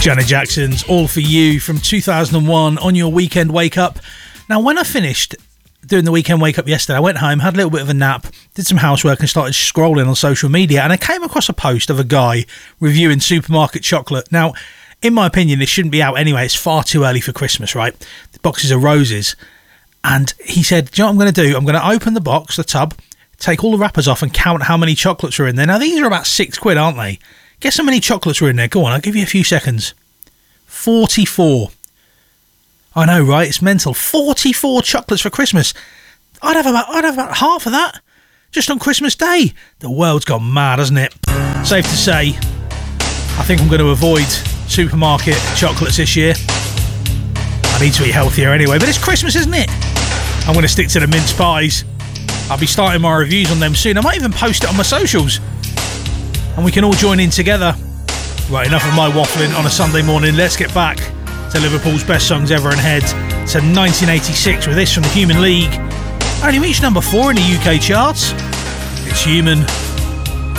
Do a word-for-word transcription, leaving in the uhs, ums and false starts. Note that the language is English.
Janet Jackson's All For You from two thousand one on your weekend wake up. Now, when I finished doing the weekend wake up yesterday, I went home, had a little bit of a nap, did some housework and started scrolling on social media, and I came across a post of a guy reviewing supermarket chocolate. Now, in my opinion, this shouldn't be out anyway. It's far too early for Christmas, right? The boxes of roses. And he said, do you know what I'm going to do? I'm going to open the box, the tub, take all the wrappers off and count how many chocolates are in there. Now, these are about six quid, aren't they? Guess how many chocolates are in there? Go on, I'll give you a few seconds. forty-four. I know, right? It's mental. forty-four chocolates for Christmas. I'd have about I'd have about half of that just on Christmas Day. The world's gone mad, hasn't it? Safe to say, I think I'm going to avoid supermarket chocolates this year. I need to eat healthier anyway, but it's Christmas, isn't it? I'm going to stick to the mince pies. I'll be starting my reviews on them soon. I might even post it on my socials. And we can all join in together. Right, enough of my waffling on a Sunday morning. Let's get back to Liverpool's best songs ever and head to nineteen eighty-six with this from the Human League. Only reached number four in the U K charts. It's Human.